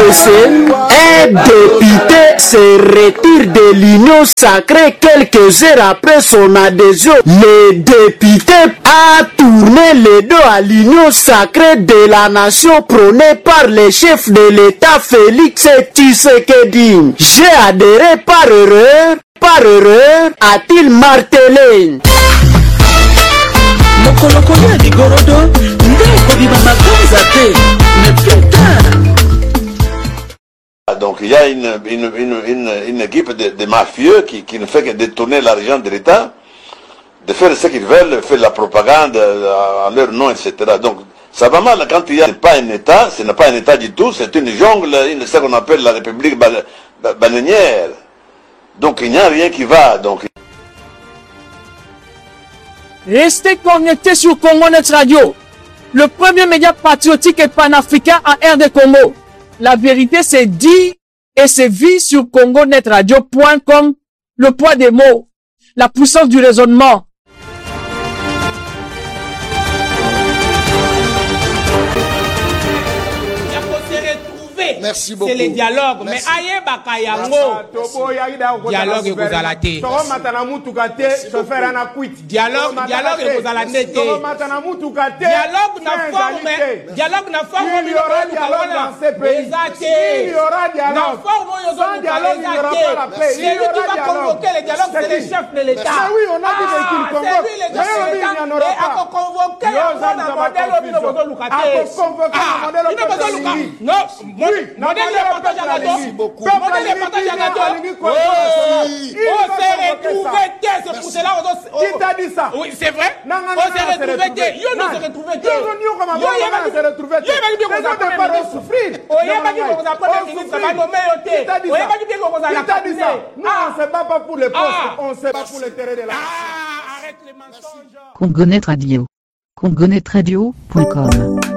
RDC, un député se retire de l'Union sacrée quelques heures après son adhésion. Le député a tourné le dos à l'Union sacrée de la nation prônée par le chef de l'État Félix Tshisekedi. J'ai adhéré par erreur, a-t-il martelé. Donc il y a une équipe de mafieux qui ne fait que détourner l'argent de l'État, de faire ce qu'ils veulent, faire la propagande en leur nom, etc. Donc ça va mal quand il n'y a pas un État, ce n'est pas un État du tout, c'est une jungle, ce qu'on appelle la République bananière. Donc il n'y a rien qui va. Donc... Restez connectés sur Congo Net Radio, le premier média patriotique et panafricain en RD Congo. La vérité c'est dit et c'est vu sur congonetradio.com. Le poids des mots, la puissance du raisonnement. Merci beaucoup. C'est le dialogue. Mais aïe bakayango. Dialogue et Kozalate. Dialogue et Kozalate. Dialogue na forme. Dialogue na forme. Il y aura dialogue dans ce pays. Il y aura dialogue. Sans dialogue, il n'y aura pas la paix. C'est lui qui va convoquer le dialogue, c'est le chef de l'État. Mais oui, on a dit qu'il convoque. C'est lui le chef de l'État. Et à convoquer le modèle au Bino Bozo Lukate. À convoquer le modèle au Bino Lukate. Non, modèle est partagé à la donne. Modèle est partagé à la donne. On s'est retrouvé, c'est pour cela. Qui t'a dit ça? Oui, c'est vrai. On s'est retrouvé. Yo, nous s'est retrouvé. Yo, s'est retrouvé. Yo, les gens ne peuvent pas souffrir. Qui t'a dit ça? Non, on ne se bat pas pour les postes, on se bat pour l'intérêt de la nation. Arrête les mensonges. Congonet Radio. Congonetradio.com